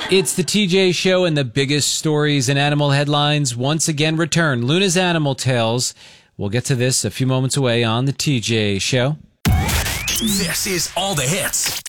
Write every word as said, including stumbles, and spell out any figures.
It's the T J Show, and the biggest stories and animal headlines once again return. Luna's Animal Tales. We'll get to this a few moments away on the T J Show. This is All the Hits.